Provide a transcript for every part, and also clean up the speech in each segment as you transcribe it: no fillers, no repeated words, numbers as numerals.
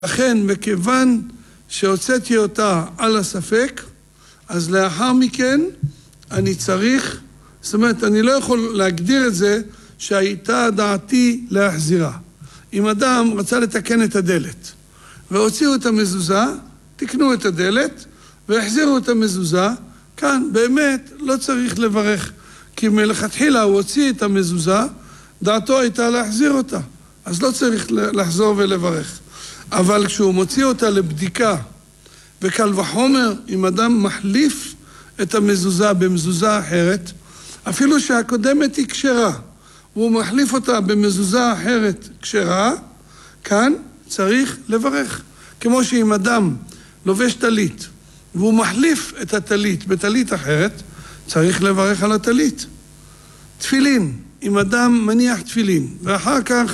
לכן, מכיוון שהוצאתי אותה על הספק, אז לאחר מכן אני צריך, זאת אומרת, אני לא יכול להגדיר את זה שהייתה דעתי להחזירה. אם אדם רצה לתקן את הדלת, והוציאו את המזוזה, תקנו את הדלת, והחזירו את המזוזה, כאן באמת לא צריך לברך, כי מלכתחילה הוא הוציא את המזוזה, דעתו הייתה להחזיר אותה, אז לא צריך לחזור ולברך. אבל כשהוא מוציא אותה לבדיקה, וקל וחומר, אם אדם מחליף את המזוזה במזוזה אחרת, אפילו שהקודמת היא כשרה, והוא מחליף אותה במזוזה אחרת כשרה, כאן צריך לברך. כמו שאם אדם לובש טלית, והוא מחליף את הטלית בטלית אחרת, צריך לברך על הטלית. תפילין, אם אדם מניח תפילין, ואחר כך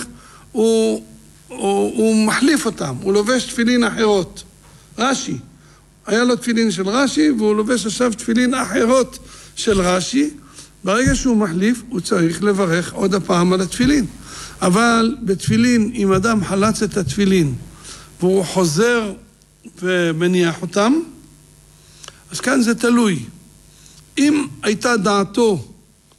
הוא מחליף אותם, הוא לובש תפילין אחרות. רש"י, היה לו תפילין של רש"י, והוא לובש עכשיו תפילין אחרות של רש"י. ברגע שהוא מחליף, הוא צריך לברך עוד הפעם על התפילין. אבל בתפילין, אם אדם חלץ את התפילין, והוא חוזר ומניח אותם, אז כאן זה תלוי. אם הייתה דעתו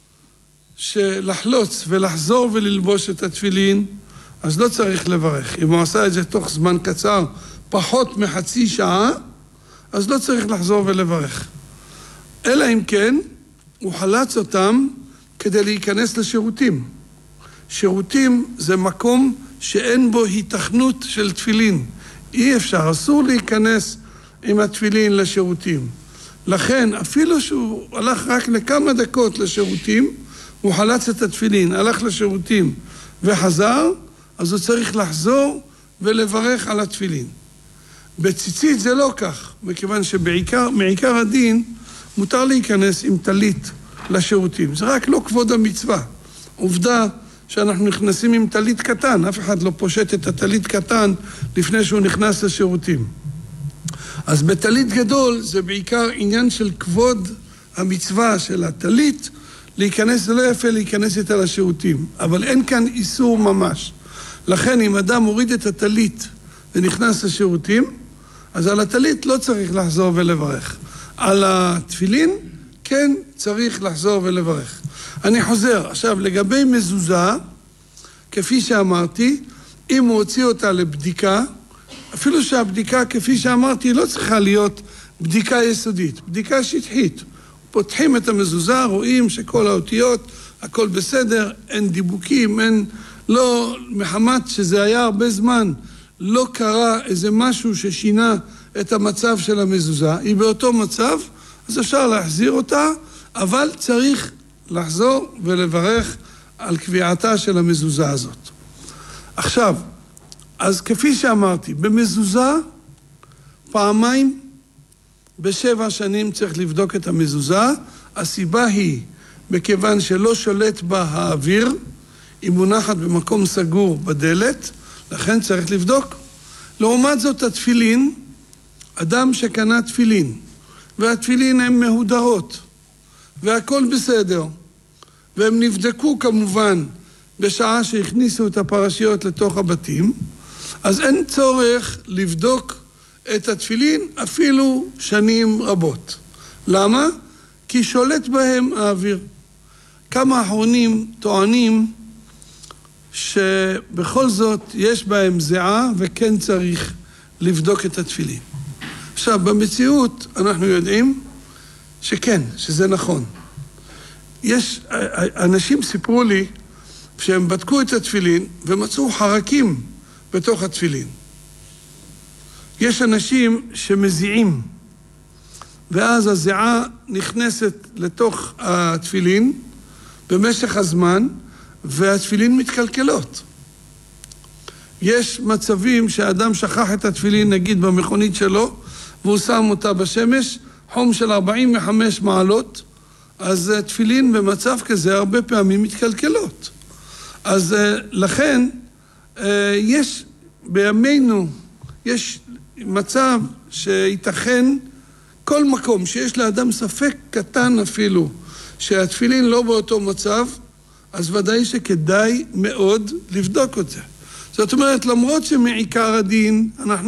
שלחלוץ ולחזור וללבוש את התפילין, אז לא צריך לברך. אם הוא עשה את זה תוך זמן קצר, פחות מחצי שעה, אז לא צריך לחזור ולברך. אלא אם כן, הוא חלץ אותם כדי להיכנס לשירותים. שירותים זה מקום שאין בו היתכנות של תפילין. אי אפשר, אסור להיכנס עם התפילין לשירותים. לכן, אפילו שהוא הלך רק לכמה דקות לשירותים, הוא חלץ את התפילין, הלך לשירותים וחזר, אז הוא צריך לחזור ולברך על התפילין. בציצית זה לא כך, מכיוון שמעיקר הדין מותר להיכנס עם טלית לשירותים. זה רק לא כבוד המצווה. עובדה שאנחנו נכנסים עם טלית קטן, אף אחד לא פושט את הטלית קטן לפני שהוא נכנס לשירותים. אז בטלית גדול זה בעיקר עניין של כבוד המצווה של הטלית, להיכנס, זה לא יפה להיכנס איתה לשירותים, אבל אין כאן איסור ממש. לכן אם אדם מוריד את הטלית ונכנס לשירותים, אז על הטלית לא צריך לחזור ולברך. על התפילין כן צריך לחזור ולברך. אני חוזר. עכשיו, לגבי מזוזה, כפי שאמרתי, אם הוא הוציא אותה לבדיקה, אפילו שהבדיקה, כפי שאמרתי, לא צריכה להיות בדיקה יסודית, בדיקה שטחית. פותחים את המזוזה, רואים שכל האותיות, הכל בסדר, אין דיבוקים, אין, לא, מחמת שזה היה הרבה זמן, לא קרה איזה משהו ששינה את המצב של המזוזה, היא באותו מצב, אז אפשר להחזיר אותה, אבל צריך לחזור ולברך על קביעתה של המזוזה הזאת. עכשיו, אז כפי שאמרתי, במזוזה פעמיים ב7 שנים צריך לבדוק את המזוזה. הסיבה היא מכיוון שלא שולט בה האוויר, היא מונחת במקום סגור בדלת, לכן צריך לבדוק. לעומת זאת התפילין, אדם שקנה תפילין, והתפילין הן מהודרות, והכל בסדר, והם נבדקו כמובן בשעה שהכניסו את הפרשיות לתוך הבתים, אז אין צורך לבדוק את התפילין אפילו שנים רבות. למה? כי שולט בהם האוויר. כמה אחרונים טוענים שבכל זאת יש בהם זיעה וכן צריך לבדוק את התפילין. עכשיו, במציאות אנחנו יודעים שכן, שזה נכון. אנשים סיפרו לי שהם בדקו את התפילין ומצאו חרקים בתוך התפילין. יש אנשים שמזיעים, ואז הזיעה נכנסת לתוך התפילין במשך הזמן, והתפילין מתקלקלות. יש מצבים שהאדם שכח את התפילין, נגיד במכונית שלו, והוא שם אותה בשמש, חום של 45 מעלות, אז תפילין במצב כזה הרבה פעמים מתקלקלות. אז לכן, יש בימינו, יש מצב שייתכן כל מקום שיש לאדם ספק קטן אפילו, שהתפילין לא באותו מצב, אז ודאי שכדאי מאוד לבדוק את זה. זאת אומרת, למרות שמעיקר הדין, אנחנו